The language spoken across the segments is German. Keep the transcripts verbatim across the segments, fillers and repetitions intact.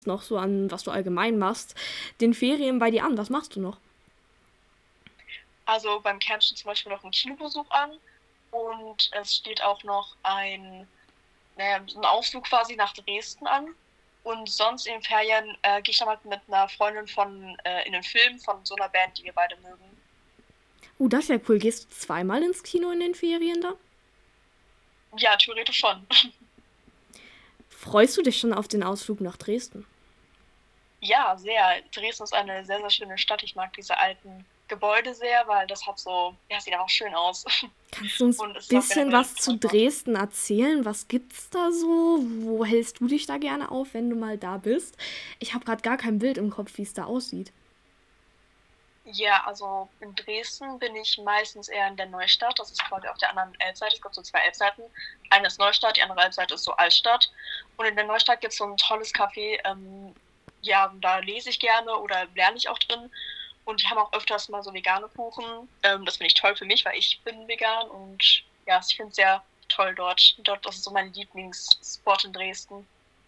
noch so an, was du allgemein machst, den Ferien bei dir an? Was machst du noch? Also beim Camp steht zum Beispiel noch ein Kinobesuch an und es steht auch noch ein, naja, so ein Ausflug quasi nach Dresden an. Und sonst in den Ferien äh, gehe ich dann halt mit einer Freundin von äh, in den Film von so einer Band, die wir beide mögen. Uh, das ist ja cool. Gehst du zweimal ins Kino in den Ferien da? Ja, theoretisch schon. Freust du dich schon auf den Ausflug nach Dresden? Ja, sehr. Dresden ist eine sehr, sehr schöne Stadt. Ich mag diese alten Gebäude sehr, weil das hat so, ja, sieht einfach schön aus. Kannst du uns ein Und es ist auch bisschen generell was zu einfach. Dresden erzählen? Was gibt's da so? Wo hältst du dich da gerne auf, wenn du mal da bist? Ich habe gerade gar kein Bild im Kopf, wie es da aussieht. Ja, also in Dresden bin ich meistens eher in der Neustadt. Das ist quasi auf der anderen Elbseite. Es gibt so zwei Elbseiten. Eine ist Neustadt, die andere Elbseite ist so Altstadt. Und in der Neustadt gibt es so ein tolles Café. Ähm, ja, da lese ich gerne oder lerne ich auch drin. Und die haben auch öfters mal so vegane Kuchen. Ähm, das finde ich toll für mich, weil ich bin vegan. Und ja, ich finde es sehr toll dort. Dort, das ist so mein Lieblingsspot in Dresden.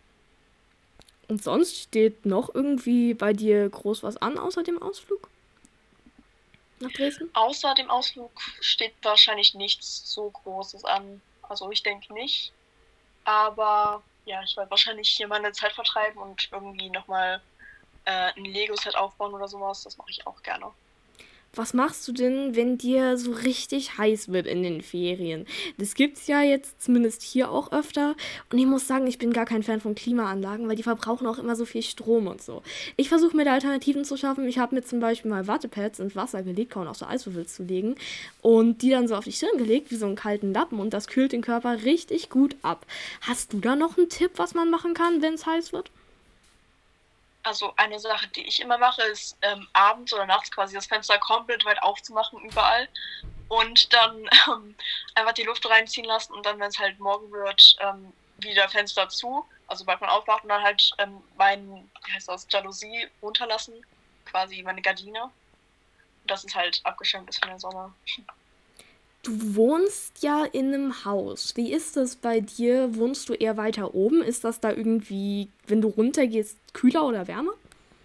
Und sonst steht noch irgendwie bei dir groß was an, außer dem Ausflug nach Dresden? Außer dem Ausflug steht wahrscheinlich nichts so Großes an. Also ich denke nicht. Aber ja, ich werde wahrscheinlich hier meine Zeit vertreiben und irgendwie nochmal äh, ein Lego-Set aufbauen oder sowas. Das mache ich auch gerne. Was machst du denn, wenn dir so richtig heiß wird in den Ferien? Das gibt's ja jetzt zumindest hier auch öfter. Und ich muss sagen, ich bin gar kein Fan von Klimaanlagen, weil die verbrauchen auch immer so viel Strom und so. Ich versuche mir da Alternativen zu schaffen. Ich habe mir zum Beispiel mal Wattepads ins Wasser gelegt, kann man auch so Eiswürfel zu legen. Und die dann so auf die Stirn gelegt, wie so einen kalten Lappen. Und das kühlt den Körper richtig gut ab. Hast du da noch einen Tipp, was man machen kann, wenn es heiß wird? Also eine Sache, die ich immer mache, ist ähm, abends oder nachts quasi das Fenster komplett weit aufzumachen, überall. Und dann ähm, einfach die Luft reinziehen lassen und dann, wenn es halt morgen wird, ähm, wieder Fenster zu. Also sobald man aufwacht und dann halt ähm, mein, wie heißt das, Jalousie runterlassen, quasi meine Gardine. Und das ist halt abgeschirmt ist von der Sonne. Du wohnst ja in einem Haus. Wie ist das bei dir? Wohnst du eher weiter oben? Ist das da irgendwie, wenn du runtergehst, kühler oder wärmer?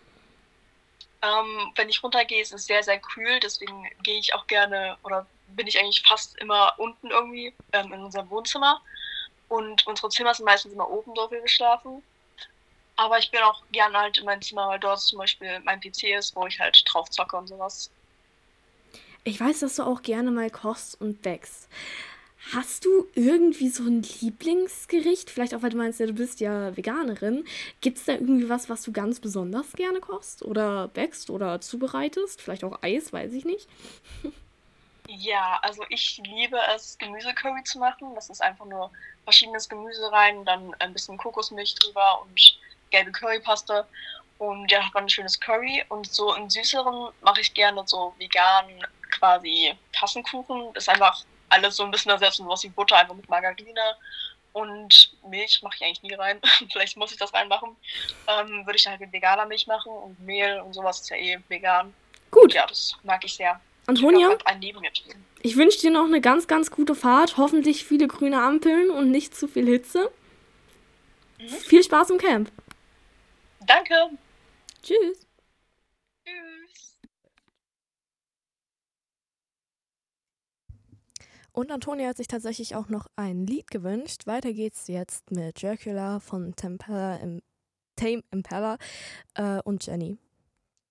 Ähm, wenn ich runtergehe, ist es sehr, sehr kühl, deswegen gehe ich auch gerne oder bin ich eigentlich fast immer unten irgendwie ähm, in unserem Wohnzimmer. Und unsere Zimmer sind meistens immer oben, dort wir schlafen. Aber ich bin auch gerne halt in meinem Zimmer, weil dort zum Beispiel mein P C ist, wo ich halt drauf zocke und sowas. Ich weiß, dass du auch gerne mal kochst und backst. Hast du irgendwie so ein Lieblingsgericht? Vielleicht auch, weil du meinst, ja, du bist ja Veganerin. Gibt es da irgendwie was, was du ganz besonders gerne kochst oder backst oder zubereitest? Vielleicht auch Eis, weiß ich nicht. Ja, also ich liebe es, Gemüsecurry zu machen. Das ist einfach nur verschiedenes Gemüse rein, dann ein bisschen Kokosmilch drüber und gelbe Currypaste. Und ja, hat man ein schönes Curry. Und so im Süßeren mache ich gerne so vegan quasi Tassenkuchen. Das ist einfach alles so ein bisschen ersetzen, was wie Butter, einfach mit Margarine. Und Milch mache ich eigentlich nie rein. Vielleicht muss ich das reinmachen. Ähm, würde ich dann halt mit veganer Milch machen und Mehl und sowas ist ja eh vegan. Und Gut, ja, das mag ich sehr. Ich habe Antonia, auch ein neben mir stehen. ich wünsche dir noch eine ganz, ganz gute Fahrt. Hoffentlich viele grüne Ampeln und nicht zu viel Hitze. Mhm. Viel Spaß im Camp. Danke. Tschüss. Tschüss. Und Antonia hat sich tatsächlich auch noch ein Lied gewünscht. Weiter geht's jetzt mit Dracula von Tempera, Im- Tame Impala äh, und Jenny.